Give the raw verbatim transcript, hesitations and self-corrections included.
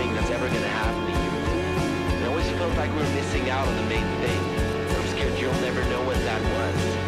thing that's ever going to happen to you. It always felt like we were missing out on the main thing. I'm scared you'll never know what that was.